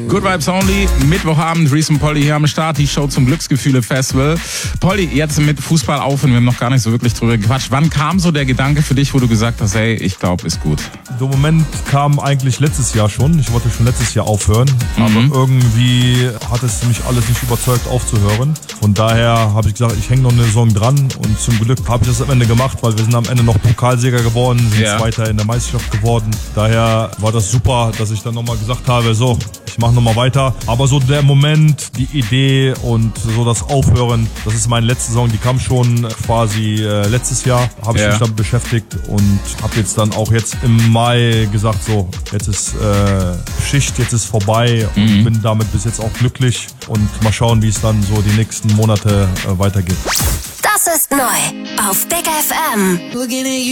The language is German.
Good Vibes Only, Mittwochabend, Reese und Polly hier am Start, die Show zum Glücksgefühle-Festival. Polly, jetzt mit Fußball aufhören, wir haben noch gar nicht so wirklich drüber gequatscht. Wann kam so der Gedanke für dich, wo du gesagt hast, hey, ich glaube, ist gut? Der Moment kam eigentlich letztes Jahr schon. Ich wollte schon letztes Jahr aufhören, aber irgendwie hat es mich alles nicht überzeugt aufzuhören. Von daher habe ich gesagt, ich hänge noch eine Saison dran und zum Glück habe ich das am Ende gemacht, weil wir sind am Ende noch Pokalsieger geworden, sind Zweiter in der Meisterschaft geworden. Daher war das super, dass ich dann nochmal gesagt habe, so, ich mache nochmal weiter. Aber so der Moment, die Idee und so das Aufhören, das ist meine letzte Saison, die kam schon quasi letztes Jahr, habe ich mich damit beschäftigt und habe jetzt dann auch jetzt im Mai gesagt, so, jetzt ist Schicht, jetzt ist vorbei und bin damit bis jetzt auch glücklich und mal schauen, wie es dann so die nächsten Monate weitergeht. Das ist neu auf Big FM.